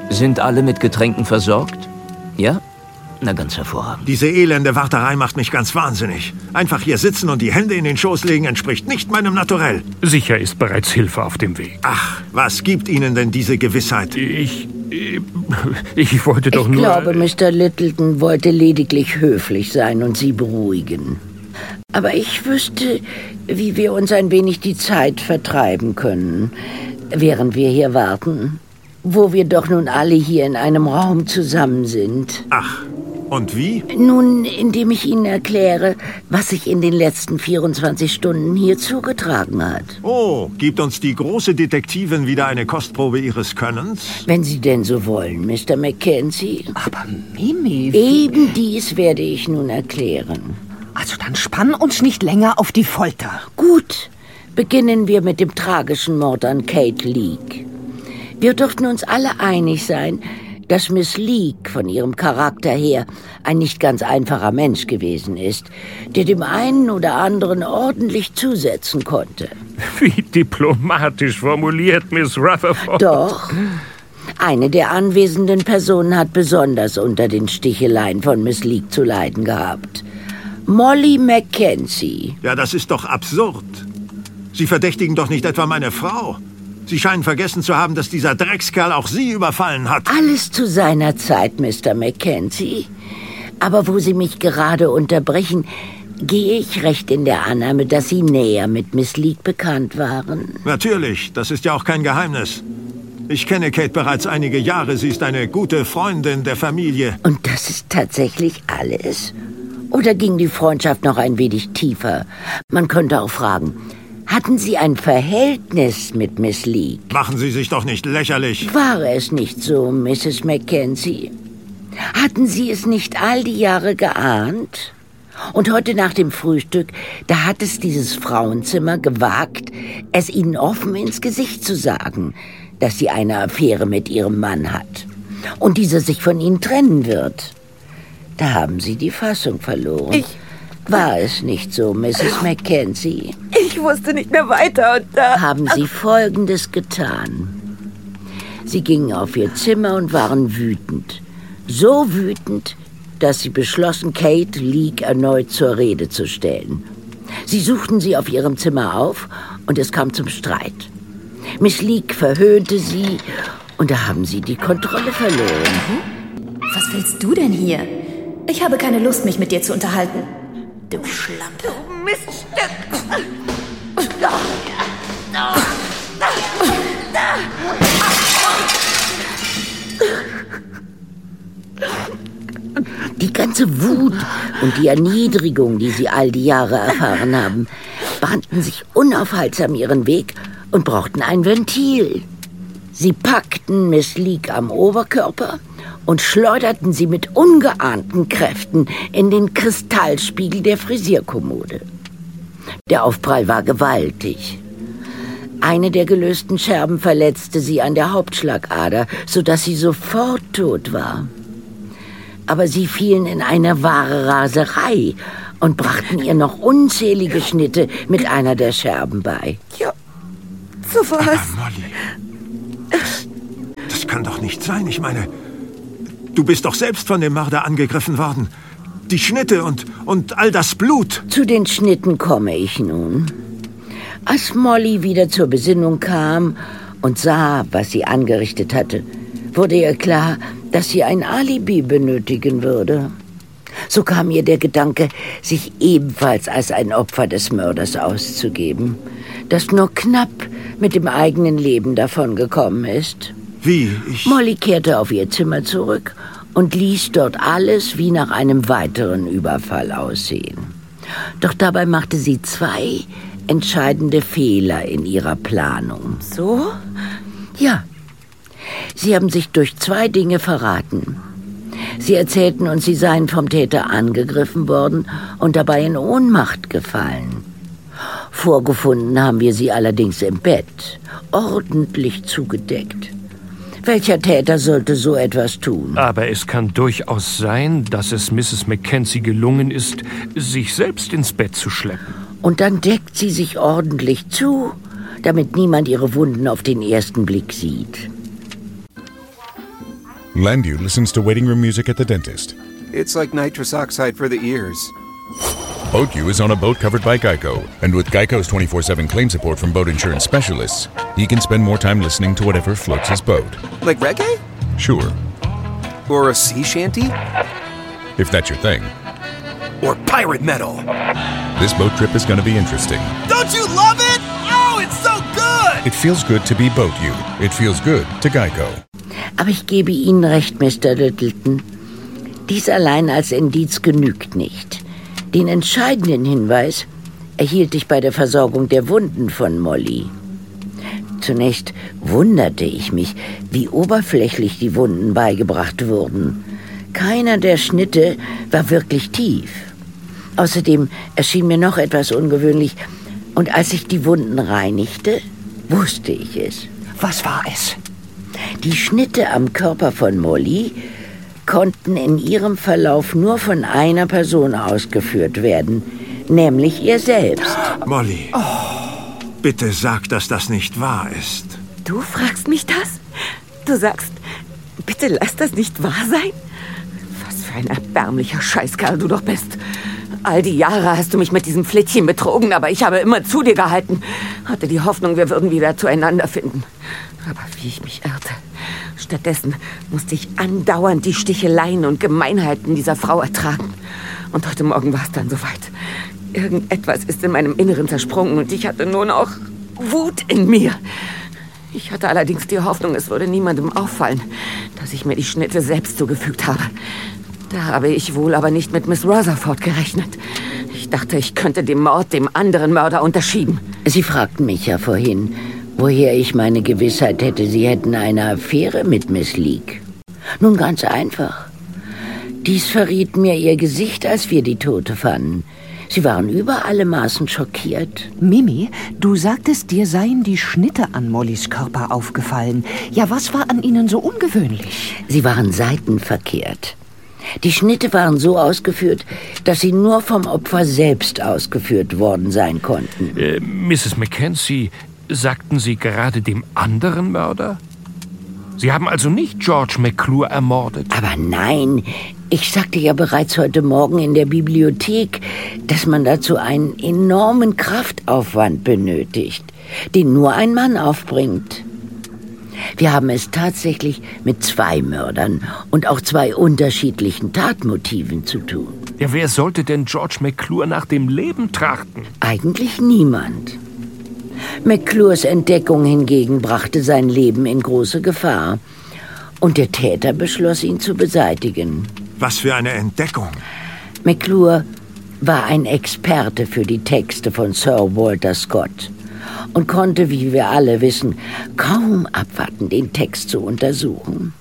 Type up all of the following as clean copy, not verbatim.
Sind alle mit Getränken versorgt? Ja? Na, ganz hervorragend. Diese elende Warterei macht mich ganz wahnsinnig. Einfach hier sitzen und die Hände in den Schoß legen entspricht nicht meinem Naturell. Sicher ist bereits Hilfe auf dem Weg. Ach, was gibt Ihnen denn diese Gewissheit? Ich wollte doch nur... Ich glaube, Mr. Littleton wollte lediglich höflich sein und Sie beruhigen. Aber ich wüsste, wie wir uns ein wenig die Zeit vertreiben können, während wir hier warten. Wo wir doch nun alle hier in einem Raum zusammen sind. Ach, und wie? Nun, indem ich Ihnen erkläre, was sich in den letzten 24 Stunden hier zugetragen hat. Oh, gibt uns die große Detektivin wieder eine Kostprobe ihres Könnens? Wenn Sie denn so wollen, Mr. Mackenzie. Aber Mimi... Eben dies werde ich nun erklären. Also dann spann uns nicht länger auf die Folter. Gut, beginnen wir mit dem tragischen Mord an Kate Leake. Wir dürften uns alle einig sein, dass Miss Leake von ihrem Charakter her ein nicht ganz einfacher Mensch gewesen ist, der dem einen oder anderen ordentlich zusetzen konnte. Wie diplomatisch formuliert, Miss Rutherford. Doch, eine der anwesenden Personen hat besonders unter den Sticheleien von Miss Leake zu leiden gehabt. Molly Mackenzie. Ja, das ist doch absurd. Sie verdächtigen doch nicht etwa meine Frau. Sie scheinen vergessen zu haben, dass dieser Dreckskerl auch Sie überfallen hat. Alles zu seiner Zeit, Mr. Mackenzie. Aber wo Sie mich gerade unterbrechen, gehe ich recht in der Annahme, dass Sie näher mit Miss Leake bekannt waren. Natürlich, das ist ja auch kein Geheimnis. Ich kenne Kate bereits einige Jahre. Sie ist eine gute Freundin der Familie. Und das ist tatsächlich alles? Oder ging die Freundschaft noch ein wenig tiefer? Man könnte auch fragen... Hatten Sie ein Verhältnis mit Miss Leake? Machen Sie sich doch nicht lächerlich. War es nicht so, Mrs. Mackenzie? Hatten Sie es nicht all die Jahre geahnt? Und heute nach dem Frühstück, da hat es dieses Frauenzimmer gewagt, es Ihnen offen ins Gesicht zu sagen, dass sie eine Affäre mit Ihrem Mann hat und dieser sich von Ihnen trennen wird. Da haben Sie die Fassung verloren. War es nicht so, Mrs. Mackenzie? Ich wusste nicht mehr weiter und da... Haben Sie Folgendes getan. Sie gingen auf ihr Zimmer und waren wütend. So wütend, dass sie beschlossen, Kate Leake erneut zur Rede zu stellen. Sie suchten sie auf ihrem Zimmer auf und es kam zum Streit. Miss Leake verhöhnte sie und da haben sie die Kontrolle verloren. Was willst du denn hier? Ich habe keine Lust, mich mit dir zu unterhalten. Du Schlampe. Du Miststück. Die ganze Wut und die Erniedrigung, die sie all die Jahre erfahren haben, bahnten sich unaufhaltsam ihren Weg und brauchten ein Ventil. Sie packten Miss Leake am Oberkörper und schleuderten sie mit ungeahnten Kräften in den Kristallspiegel der Frisierkommode. Der Aufprall war gewaltig. Eine der gelösten Scherben verletzte sie an der Hauptschlagader, sodass sie sofort tot war. Aber sie fielen in eine wahre Raserei und brachten ihr noch unzählige Schnitte mit einer der Scherben bei. Ja, so was. Aber Molly, das kann doch nicht sein. Ich meine, du bist doch selbst von dem Mörder angegriffen worden. Die Schnitte und all das Blut. Zu den Schnitten komme ich nun. Als Molly wieder zur Besinnung kam und sah, was sie angerichtet hatte, wurde ihr klar, dass sie ein Alibi benötigen würde. So kam ihr der Gedanke, sich ebenfalls als ein Opfer des Mörders auszugeben, das nur knapp mit dem eigenen Leben davongekommen ist. Wie? Molly kehrte auf ihr Zimmer zurück und ließ dort alles wie nach einem weiteren Überfall aussehen. Doch dabei machte sie 2 entscheidende Fehler in ihrer Planung. So? Ja. Sie haben sich durch 2 Dinge verraten. Sie erzählten uns, sie seien vom Täter angegriffen worden und dabei in Ohnmacht gefallen. Vorgefunden haben wir sie allerdings im Bett, ordentlich zugedeckt. Welcher Täter sollte so etwas tun? Aber es kann durchaus sein, dass es Mrs. Mackenzie gelungen ist, sich selbst ins Bett zu schleppen. Und dann deckt sie sich ordentlich zu, damit niemand ihre Wunden auf den ersten Blick sieht. Landu listens to waiting room music at the dentist. It's like nitrous oxide for the ears. Boat U is on a boat covered by Geico. And with Geico's 24/7 claim support from boat insurance specialists, he can spend more time listening to whatever floats his boat. Like reggae? Sure. Or a sea shanty? If that's your thing. Or pirate metal? This boat trip is going to be interesting. Don't you love it? Oh, it's so good! It feels good to be Boat U. It feels good to Geico. Aber ich gebe Ihnen recht, Mr. Littleton. Dies allein als Indiz genügt nicht. Den entscheidenden Hinweis erhielt ich bei der Versorgung der Wunden von Molly. Zunächst wunderte ich mich, wie oberflächlich die Wunden beigebracht wurden. Keiner der Schnitte war wirklich tief. Außerdem erschien mir noch etwas ungewöhnlich, und als ich die Wunden reinigte, wusste ich es. Was war es? Die Schnitte am Körper von Molly konnten in ihrem Verlauf nur von einer Person ausgeführt werden, nämlich ihr selbst. Molly, bitte sag, dass das nicht wahr ist. Du fragst mich das? Du sagst, bitte lass das nicht wahr sein? Was für ein erbärmlicher Scheißkerl du doch bist. All die Jahre hast du mich mit diesem Flittchen betrogen, aber ich habe immer zu dir gehalten. Hatte die Hoffnung, wir würden wieder zueinander finden. Aber wie ich mich irrte. Stattdessen musste ich andauernd die Sticheleien und Gemeinheiten dieser Frau ertragen. Und heute Morgen war es dann soweit. Irgendetwas ist in meinem Inneren zersprungen und ich hatte nur noch Wut in mir. Ich hatte allerdings die Hoffnung, es würde niemandem auffallen, dass ich mir die Schnitte selbst zugefügt habe. Da habe ich wohl aber nicht mit Miss Rutherford gerechnet. Ich dachte, ich könnte den Mord dem anderen Mörder unterschieben. Sie fragten mich ja vorhin, woher ich meine Gewissheit hätte, Sie hätten eine Affäre mit Miss Leake. Nun, ganz einfach. Dies verriet mir Ihr Gesicht, als wir die Tote fanden. Sie waren über alle Maßen schockiert. Mimi, du sagtest, dir seien die Schnitte an Mollys Körper aufgefallen. Ja, was war an ihnen so ungewöhnlich? Sie waren seitenverkehrt. Die Schnitte waren so ausgeführt, dass sie nur vom Opfer selbst ausgeführt worden sein konnten. Mrs. Mackenzie, sagten Sie gerade dem anderen Mörder? Sie haben also nicht George McClure ermordet? Aber nein, ich sagte ja bereits heute Morgen in der Bibliothek, dass man dazu einen enormen Kraftaufwand benötigt, den nur ein Mann aufbringt. Wir haben es tatsächlich mit 2 Mördern und auch 2 unterschiedlichen Tatmotiven zu tun. Ja, wer sollte denn George McClure nach dem Leben trachten? Eigentlich niemand. McClures Entdeckung hingegen brachte sein Leben in große Gefahr. Und der Täter beschloss, ihn zu beseitigen. Was für eine Entdeckung! McClure war ein Experte für die Texte von Sir Walter Scott und konnte, wie wir alle wissen, kaum abwarten, den Text zu untersuchen.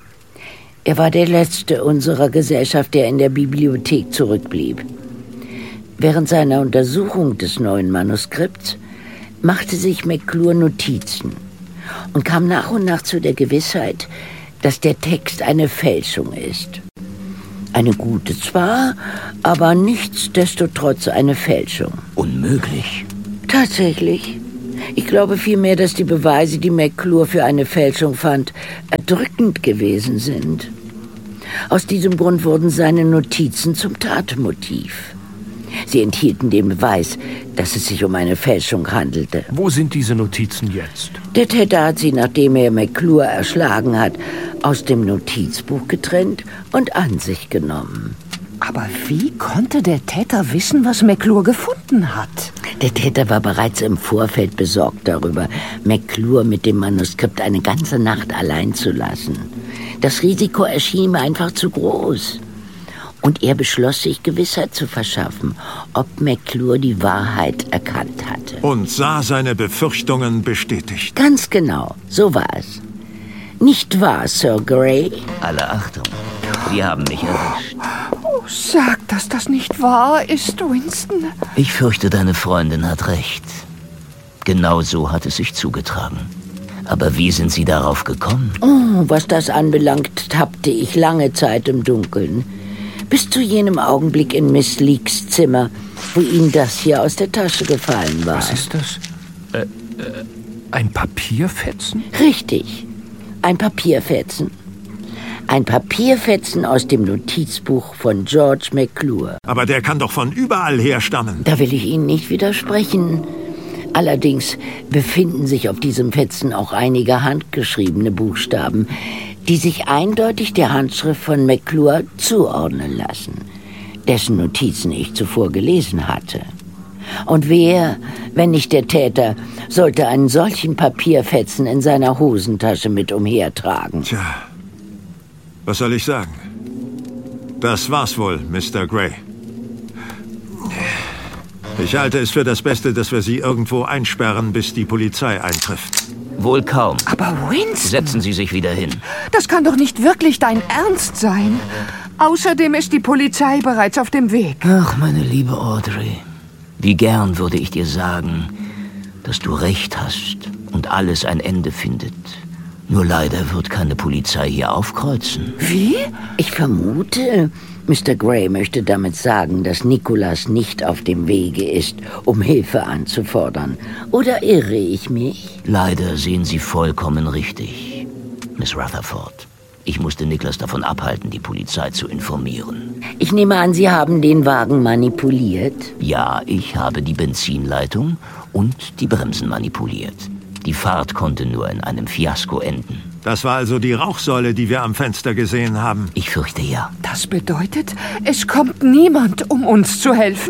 Er war der Letzte unserer Gesellschaft, der in der Bibliothek zurückblieb. Während seiner Untersuchung des neuen Manuskripts machte sich McClure Notizen und kam nach und nach zu der Gewissheit, dass der Text eine Fälschung ist. Eine gute zwar, aber nichtsdestotrotz eine Fälschung. Unmöglich. Tatsächlich. Ich glaube vielmehr, dass die Beweise, die McClure für eine Fälschung fand, erdrückend gewesen sind. Aus diesem Grund wurden seine Notizen zum Tatmotiv. Sie enthielten den Beweis, dass es sich um eine Fälschung handelte. Wo sind diese Notizen jetzt? Der Täter hat sie, nachdem er McClure erschlagen hat, aus dem Notizbuch getrennt und an sich genommen. Aber wie konnte der Täter wissen, was McClure gefunden hat? Der Täter war bereits im Vorfeld besorgt darüber, McClure mit dem Manuskript eine ganze Nacht allein zu lassen. Das Risiko erschien ihm einfach zu groß. Und er beschloss, sich Gewissheit zu verschaffen, ob McClure die Wahrheit erkannt hatte. Und sah seine Befürchtungen bestätigt. Ganz genau, so war es. Nicht wahr, Sir Grey? Alle Achtung, wir haben mich erwischt. Oh, sag, dass das nicht wahr ist, Winston. Ich fürchte, deine Freundin hat recht. Genau so hat es sich zugetragen. Aber wie sind Sie darauf gekommen? Oh, was das anbelangt, tappte ich lange Zeit im Dunkeln. Bis zu jenem Augenblick in Miss Leakes Zimmer, wo Ihnen das hier aus der Tasche gefallen war. Was ist das? Ein Papierfetzen? Richtig, ein Papierfetzen. Ein Papierfetzen aus dem Notizbuch von George McClure. Aber der kann doch von überall herstammen. Da will ich Ihnen nicht widersprechen. Allerdings befinden sich auf diesem Fetzen auch einige handgeschriebene Buchstaben, die sich eindeutig der Handschrift von McClure zuordnen lassen, dessen Notizen ich zuvor gelesen hatte. Und wer, wenn nicht der Täter, sollte einen solchen Papierfetzen in seiner Hosentasche mit umhertragen? Tja, was soll ich sagen? Das war's wohl, Mr. Gray. Ich halte es für das Beste, dass wir Sie irgendwo einsperren, bis die Polizei eintrifft. Wohl kaum. Aber Winston... Setzen Sie sich wieder hin. Das kann doch nicht wirklich dein Ernst sein. Außerdem ist die Polizei bereits auf dem Weg. Ach, meine liebe Audrey. Wie gern würde ich dir sagen, dass du recht hast und alles ein Ende findet. Nur leider wird keine Polizei hier aufkreuzen. Wie? Ich vermute, Mr. Gray möchte damit sagen, dass Nicholas nicht auf dem Wege ist, um Hilfe anzufordern. Oder irre ich mich? Leider sehen Sie vollkommen richtig, Miss Rutherford. Ich musste Nicholas davon abhalten, die Polizei zu informieren. Ich nehme an, Sie haben den Wagen manipuliert? Ja, ich habe die Benzinleitung und die Bremsen manipuliert. Die Fahrt konnte nur in einem Fiasko enden. Das war also die Rauchsäule, die wir am Fenster gesehen haben. Ich fürchte ja. Das bedeutet, es kommt niemand, um uns zu helfen?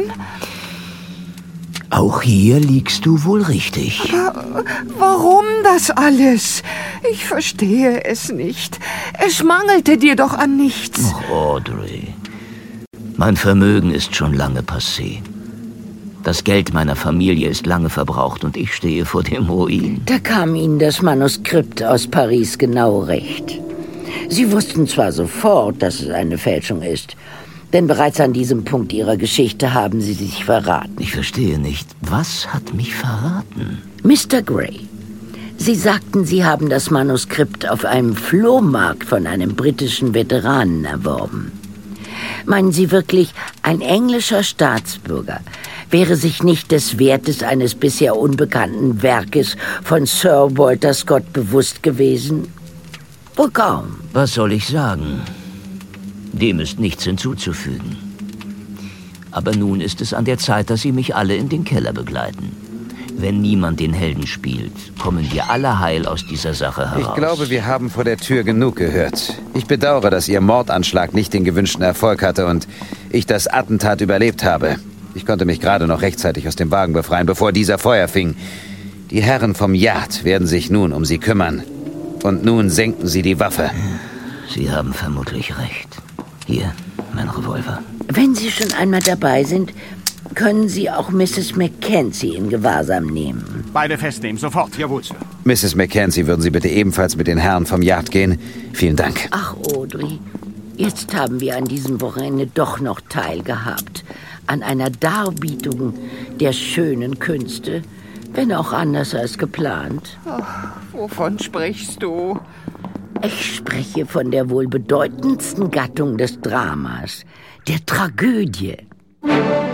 Auch hier liegst du wohl richtig. Aber warum das alles? Ich verstehe es nicht. Es mangelte dir doch an nichts. Ach, Audrey. Mein Vermögen ist schon lange passé. Das Geld meiner Familie ist lange verbraucht und ich stehe vor dem Ruin. Da kam Ihnen das Manuskript aus Paris genau recht. Sie wussten zwar sofort, dass es eine Fälschung ist, denn bereits an diesem Punkt Ihrer Geschichte haben Sie sich verraten. Ich verstehe nicht, was hat mich verraten? Mr. Gray, Sie sagten, Sie haben das Manuskript auf einem Flohmarkt von einem britischen Veteranen erworben. Meinen Sie wirklich, ein englischer Staatsbürger wäre sich nicht des Wertes eines bisher unbekannten Werkes von Sir Walter Scott bewusst gewesen? Wohl kaum. Was soll ich sagen? Dem ist nichts hinzuzufügen. Aber nun ist es an der Zeit, dass Sie mich alle in den Keller begleiten. Wenn niemand den Helden spielt, kommen wir alle heil aus dieser Sache heraus. Ich glaube, wir haben vor der Tür genug gehört. Ich bedauere, dass Ihr Mordanschlag nicht den gewünschten Erfolg hatte und ich das Attentat überlebt habe. Ich konnte mich gerade noch rechtzeitig aus dem Wagen befreien, bevor dieser Feuer fing. Die Herren vom Yard werden sich nun um Sie kümmern. Und nun senken Sie die Waffe. Sie haben vermutlich recht. Hier, mein Revolver. Wenn Sie schon einmal dabei sind, können Sie auch Mrs. Mackenzie in Gewahrsam nehmen. Beide festnehmen, sofort, jawohl, Sir. Mrs. Mackenzie, würden Sie bitte ebenfalls mit den Herren vom Yard gehen? Vielen Dank. Ach, Audrey, jetzt haben wir an diesem Wochenende doch noch teilgehabt. An einer Darbietung der schönen Künste, wenn auch anders als geplant. Ach, wovon sprichst du? Ich spreche von der wohl bedeutendsten Gattung des Dramas, der Tragödie.